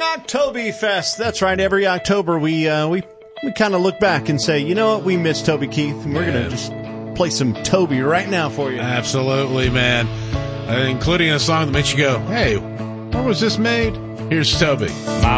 Oktoberfest. That's right. Every October, we kind of look back and say, you know what? We miss Toby Keith, and we're going to just play some Toby right now for you. Absolutely, man. Including a song that makes you go, hey, where was this made? Here's Toby.